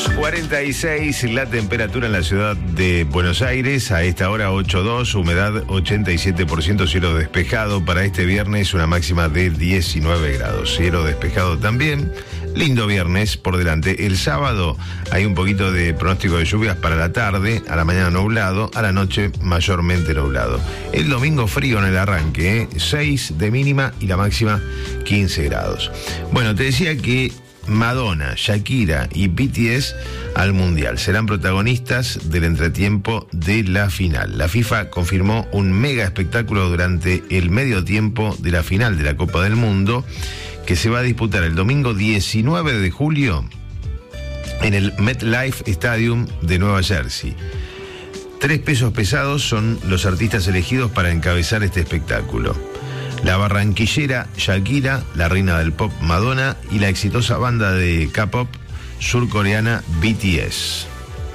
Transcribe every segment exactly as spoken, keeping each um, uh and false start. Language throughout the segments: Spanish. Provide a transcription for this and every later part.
dos cuarenta y seis, la temperatura en la ciudad de Buenos Aires, a esta hora ocho coma dos, humedad ochenta y siete por ciento, cielo despejado. Para este viernes una máxima de diecinueve grados, cielo despejado también. Lindo viernes por delante. El sábado hay un poquito de pronóstico de lluvias para la tarde, a la mañana nublado, a la noche mayormente nublado. El domingo frío en el arranque, ¿eh? seis de mínima y la máxima quince grados. Bueno, te decía que Madonna, Shakira y B T S al Mundial serán protagonistas del entretiempo de la final. La FIFA confirmó un mega espectáculo durante el medio tiempo de la final de la Copa del Mundo, que se va a disputar el domingo diecinueve de julio en el MetLife Stadium de Nueva Jersey. Tres pesos pesados son los artistas elegidos para encabezar este espectáculo: la barranquillera Shakira, la reina del pop Madonna y la exitosa banda de K-pop surcoreana B T S.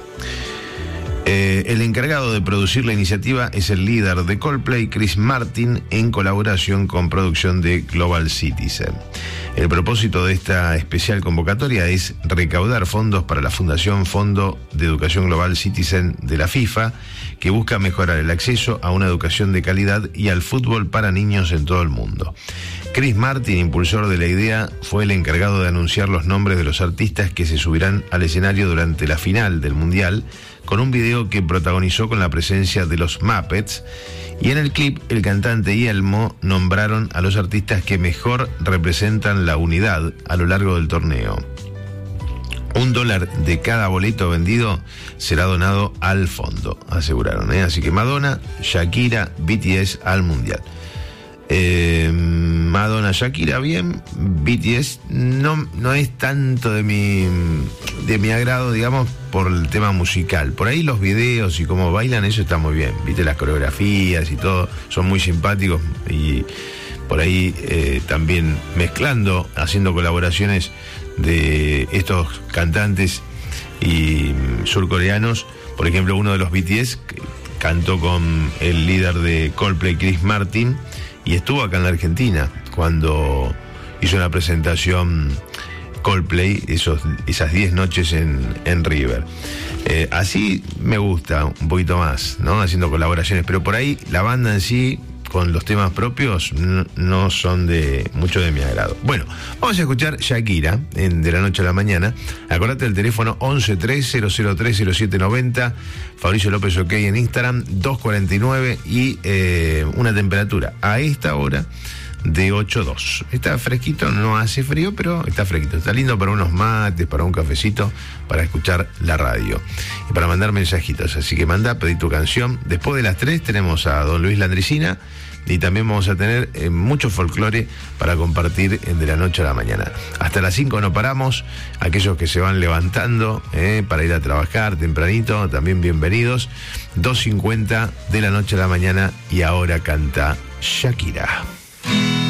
Eh, el encargado de producir la iniciativa es el líder de Coldplay, Chris Martin, en colaboración con producción de Global Citizen. El propósito de esta especial convocatoria es recaudar fondos para la Fundación Fondo de Educación Global Citizen de la FIFA, que busca mejorar el acceso a una educación de calidad y al fútbol para niños en todo el mundo. Chris Martin, impulsor de la idea, fue el encargado de anunciar los nombres de los artistas que se subirán al escenario durante la final del Mundial, con un video que protagonizó con la presencia de los Muppets, y en el clip el cantante y Elmo nombraron a los artistas que mejor representan la unidad a lo largo del torneo. Un dólar de cada boleto vendido será donado al fondo, aseguraron, ¿eh? Así que Madonna, Shakira, B T S al Mundial. Eh, Madonna, Shakira bien, B T S no, no es tanto de mi, de mi agrado, digamos, por el tema musical. Por ahí los videos y cómo bailan, eso está muy bien, viste, las coreografías y todo, son muy simpáticos, y por ahí eh, también mezclando, haciendo colaboraciones de estos cantantes y surcoreanos. Por ejemplo, uno de los B T S cantó con el líder de Coldplay, Chris Martin, y estuvo acá en la Argentina cuando hizo una presentación Coldplay, esos, esas diez noches en, en River. Eh, así me gusta un poquito más, ¿no? Haciendo colaboraciones, pero por ahí la banda en sí, con los temas propios, no, no son de mucho de mi agrado. Bueno, vamos a escuchar Shakira en De la Noche a la Mañana. Acordate del teléfono once tres cero cero tres cero siete noventa, Fabricio López OK en Instagram, dos cuarenta y nueve, y eh, una temperatura a esta hora de ocho coma dos. Está fresquito, no hace frío, pero está fresquito. Está lindo para unos mates, para un cafecito, para escuchar la radio y para mandar mensajitos. Así que manda, pedí tu canción. Después de las tres tenemos a don Luis Landricina, y también vamos a tener eh, mucho folclore para compartir en De la Noche a la Mañana. Hasta las cinco no paramos. Aquellos que se van levantando eh, para ir a trabajar tempranito, también bienvenidos. dos cincuenta de la noche a la mañana, y ahora canta Shakira.